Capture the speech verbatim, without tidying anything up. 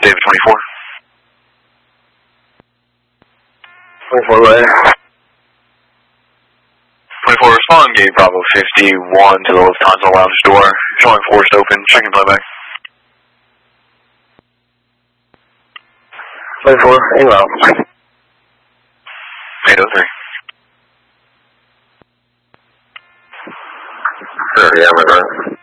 David twenty-four. twenty-four, go ahead. twenty-four, respond, gate Bravo fifty-one to the Lufthansa lounge door. Showing forced open, checking playback. twenty-four, inbound. eight oh three. Sure, yeah, my friend.